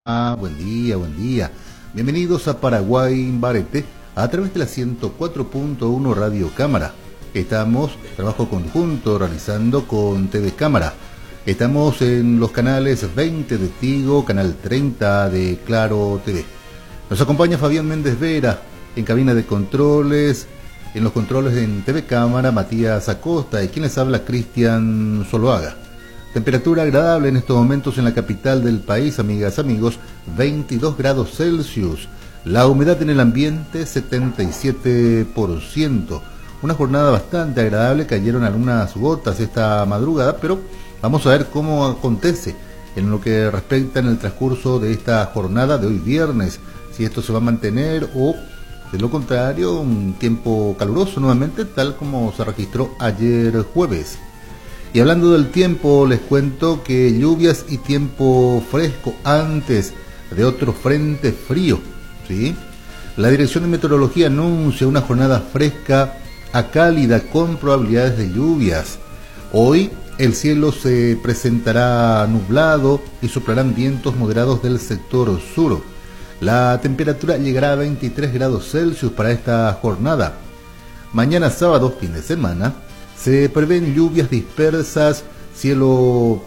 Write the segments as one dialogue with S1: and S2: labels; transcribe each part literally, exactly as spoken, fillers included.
S1: Ah, buen día, buen día. Bienvenidos a Paraguay Barete a través de la ciento cuatro punto uno Radio Cámara. Estamos, trabajo conjunto, realizando con T V Cámara. Estamos en los canales veinte de Tigo, canal treinta de Claro T V. Nos acompaña Fabián Méndez Vera en cabina de controles, en los controles en T V Cámara, Matías Acosta, y quien les habla, Cristian Zuluaga. Temperatura agradable en estos momentos en la capital del país, amigas, amigos, veintidós grados Celsius. La humedad en el ambiente, setenta y siete por ciento. Una jornada bastante agradable, cayeron algunas gotas esta madrugada, pero vamos a ver cómo acontece en lo que respecta en el transcurso de esta jornada de hoy viernes, si esto se va a mantener o, de lo contrario, un tiempo caluroso nuevamente, tal como se registró ayer jueves. Y hablando del tiempo, les cuento que lluvias y tiempo fresco antes de otro frente frío, ¿sí? La Dirección de Meteorología anuncia una jornada fresca a cálida con probabilidades de lluvias. Hoy el cielo se presentará nublado y soplarán vientos moderados del sector sur. La temperatura llegará a veintitrés grados Celsius para esta jornada. Mañana sábado, fin de semana, se prevén lluvias dispersas, cielo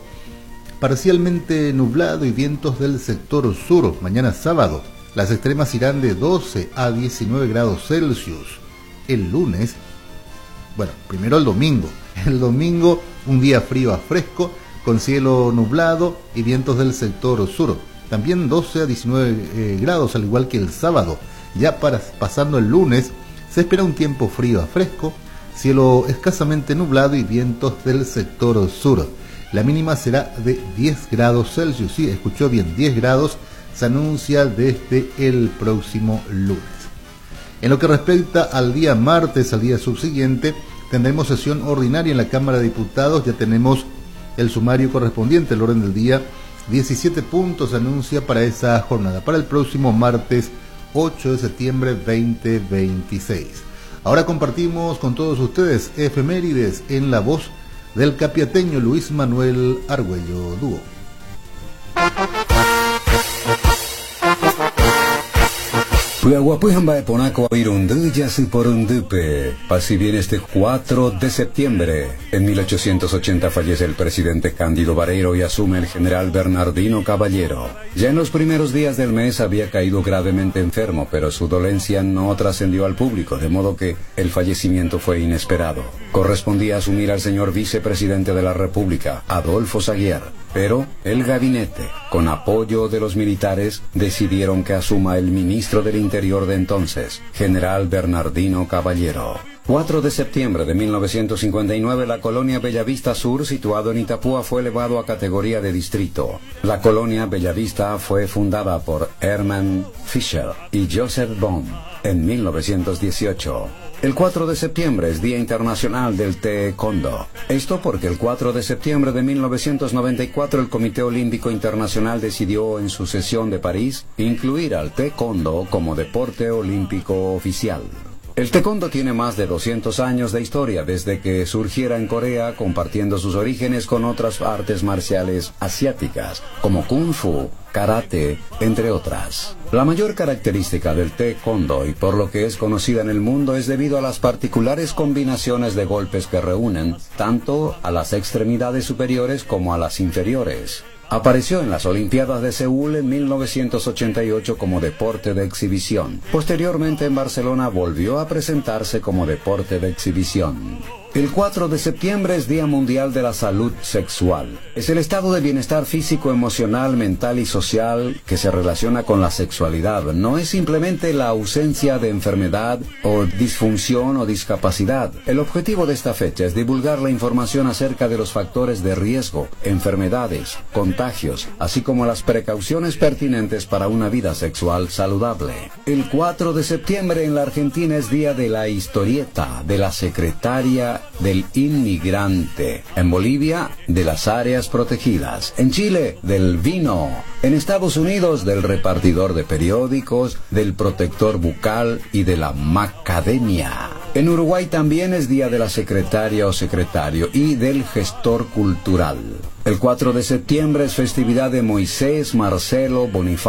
S1: parcialmente nublado y vientos del sector sur. Mañana sábado, las extremas irán de doce a diecinueve grados Celsius. El lunes, bueno, primero el domingo. El domingo, un día frío a fresco, con cielo nublado y vientos del sector sur. También doce a diecinueve eh, grados, al igual que el sábado. Ya para, pasando el lunes, se espera un tiempo frío a fresco, cielo escasamente nublado y vientos del sector sur. La mínima será de diez grados Celsius. Sí, escuchó bien, diez grados se anuncia desde el próximo lunes. En lo que respecta al día martes, al día subsiguiente, tendremos sesión ordinaria en la Cámara de Diputados. Ya tenemos el sumario correspondiente, el orden del día. diecisiete puntos se anuncia para esa jornada, para el próximo martes ocho de septiembre veinte veintiséis. Ahora compartimos con todos ustedes efemérides en la voz del capiateño Luis Manuel Argüello Dúo.
S2: Puyaguapujamba ponaco irunduya si por undupe. Así bien este cuatro de septiembre. En mil ochocientos ochenta fallece el presidente Cándido Barreiro y asume el general Bernardino Caballero. Ya en los primeros días del mes había caído gravemente enfermo, pero su dolencia no trascendió al público, de modo que el fallecimiento fue inesperado. Correspondía asumir al señor vicepresidente de la República, Adolfo Saguier, pero el gabinete, con apoyo de los militares, decidieron que asuma el ministro del Interior de entonces, general Bernardino Caballero. cuatro de septiembre de mil novecientos cincuenta y nueve, la colonia Bellavista Sur, situado en Itapúa, fue elevado a categoría de distrito. La colonia Bellavista fue fundada por Hermann Fischer y Joseph Baum en mil novecientos dieciocho. El cuatro de septiembre es Día Internacional del Taekwondo. Esto porque el cuatro de septiembre de mil novecientos noventa y cuatro el Comité Olímpico Internacional decidió en su sesión de París incluir al Taekwondo como deporte olímpico oficial. El taekwondo tiene más de doscientos años de historia desde que surgiera en Corea, compartiendo sus orígenes con otras artes marciales asiáticas, como kung fu, karate, entre otras. La mayor característica del taekwondo, y por lo que es conocida en el mundo, es debido a las particulares combinaciones de golpes que reúnen tanto a las extremidades superiores como a las inferiores. Apareció en las Olimpiadas de Seúl en mil novecientos ochenta y ocho como deporte de exhibición. Posteriormente en Barcelona volvió a presentarse como deporte de exhibición. El cuatro de septiembre es Día Mundial de la Salud Sexual. Es el estado de bienestar físico, emocional, mental y social que se relaciona con la sexualidad. No es simplemente la ausencia de enfermedad o disfunción o discapacidad. El objetivo de esta fecha es divulgar la información acerca de los factores de riesgo, enfermedades, contagios, así como las precauciones pertinentes para una vida sexual saludable. El cuatro de septiembre en la Argentina es Día de la Historieta, de la Secretaria del Inmigrante. En Bolivia, de las áreas protegidas. En Chile, del vino. En Estados Unidos, del repartidor de periódicos, del protector bucal y de la macademia. En Uruguay también es Día de la Secretaria o Secretario y del Gestor Cultural. El cuatro de septiembre es festividad de Moisés Marcelo Bonifácio